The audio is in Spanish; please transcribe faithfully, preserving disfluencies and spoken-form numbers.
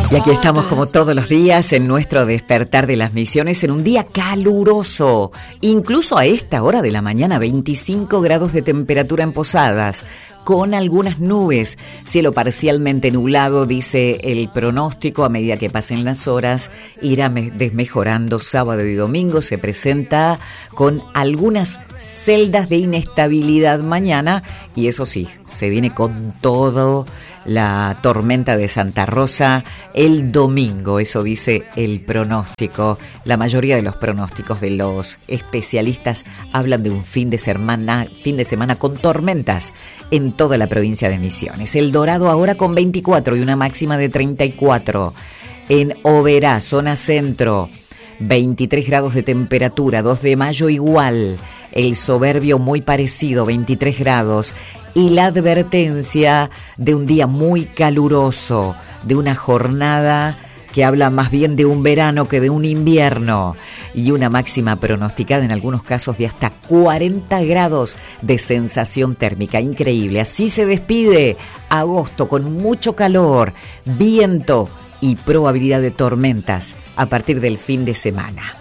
Y aquí estamos como todos los días en nuestro despertar de las misiones en un día caluroso. Incluso a esta hora de la mañana, veinticinco grados de temperatura en Posadas, con algunas nubes, cielo parcialmente nublado, dice el pronóstico. A medida que pasen las horas, irá desmejorando. Sábado y domingo se presenta con algunas celdas de inestabilidad mañana, y eso sí, se viene con todo la tormenta de Santa Rosa el domingo, eso dice el pronóstico. La mayoría de los pronósticos de los especialistas hablan de un fin de semana, fin de semana con tormentas en toda la provincia de Misiones. El Dorado ahora con veinticuatro y una máxima de treinta y cuatro. En Oberá, zona centro, veintitrés grados de temperatura. Dos de mayo igual. El Soberbio muy parecido, veintitrés grados. Y la advertencia de un día muy caluroso, de una jornada que habla más bien de un verano que de un invierno, y una máxima pronosticada en algunos casos de hasta cuarenta grados de sensación térmica. Increíble. Así se despide agosto, con mucho calor, viento y probabilidad de tormentas a partir del fin de semana.